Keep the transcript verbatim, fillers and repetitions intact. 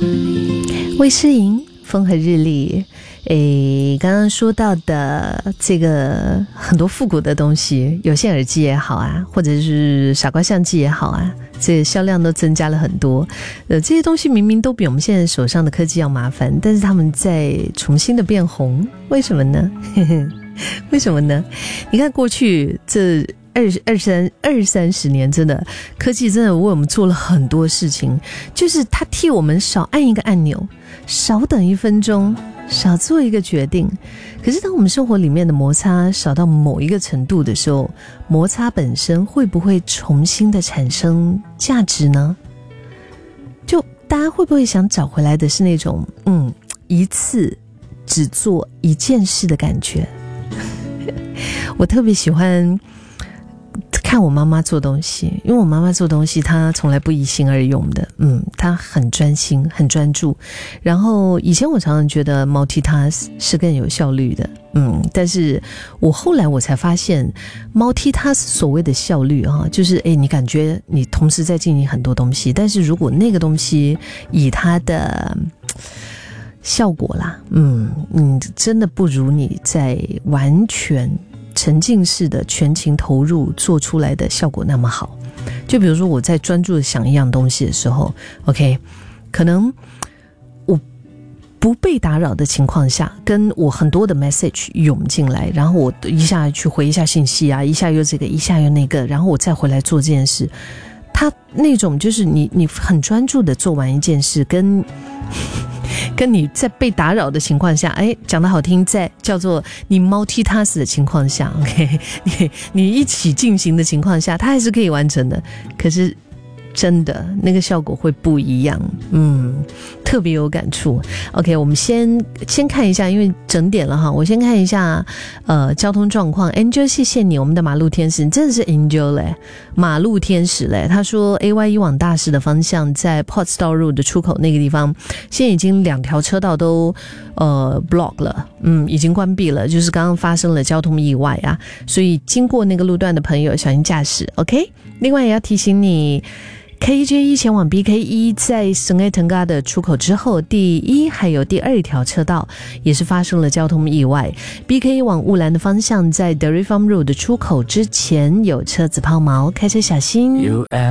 魏诗莹，风和日丽。诶，刚刚说到的这个很多复古的东西，有线耳机也好啊，或者是傻瓜相机也好啊，这个销量都增加了很多。呃，这些东西明明都比我们现在手上的科技要麻烦，但是他们在重新的变红，为什么呢？为什么呢？你看过去这二二三二三十年，真的科技真的为我们做了很多事情，就是它替我们少按一个按钮，少等一分钟，少做一个决定。可是当我们生活里面的摩擦少到某一个程度的时候，摩擦本身会不会重新的产生价值呢？就大家会不会想找回来的是那种嗯一次只做一件事的感觉？我特别喜欢看我妈妈做东西，因为我妈妈做东西她从来不一心二用的，嗯，她很专心很专注。然后以前我常常觉得 multitask 是更有效率的，嗯，但是我后来我才发现 multitask 所谓的效率啊，就是诶你感觉你同时在进行很多东西，但是如果那个东西以它的效果啦，嗯嗯，真的不如你在完全沉浸式的全情投入做出来的效果那么好。就比如说我在专注的想一样东西的时候 OK， 可能我不被打扰的情况下，跟我很多的 message 涌进来，然后我一下去回一下信息啊，一下又这个一下又那个，然后我再回来做这件事，它那种就是你你很专注的做完一件事，跟跟你在被打扰的情况下，哎，讲得好听，在叫做你 multitask 的情况下 ，OK， 你你一起进行的情况下，它还是可以完成的。可是真的那个效果会不一样，嗯，特别有感触。OK， 我们先先看一下，因为整点了哈，我先看一下呃交通状况。Angel， 谢谢你，我们的马路天使，你真的是 Angel 嘞，马路天使嘞。他说 A Y 一往大市的方向，在 Pottsdale Road 的出口那个地方，现在已经两条车道都呃 block 了，嗯，已经关闭了，就是刚刚发生了交通意外啊，所以经过那个路段的朋友小心驾驶 ，OK。另外也要提醒你。K J 一 前往 B K 一 在圣埃腾嘎的出口之后，第一还有第二条车道也是发生了交通意外。B K 一 往乌兰的方向，在 Dairy Farm Road 的出口之前有车子抛锚，开车小心。